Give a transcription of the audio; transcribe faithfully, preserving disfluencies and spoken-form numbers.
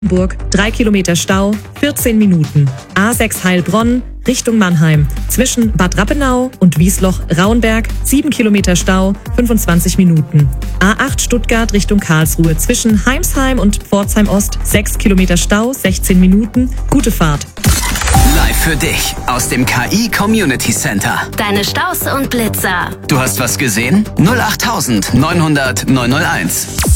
Burg, drei Kilometer Stau, vierzehn Minuten. A sechs Heilbronn, Richtung Mannheim. Zwischen Bad Rappenau und Wiesloch-Rauenberg, sieben Kilometer Stau, fünfundzwanzig Minuten. A acht Stuttgart Richtung Karlsruhe. Zwischen Heimsheim und Pforzheim Ost, sechs Kilometer Stau, sechzehn Minuten. Gute Fahrt. Live für dich aus dem K I Community Center. Deine Staus und Blitzer. Du hast was gesehen? null acht neun null null neun null eins.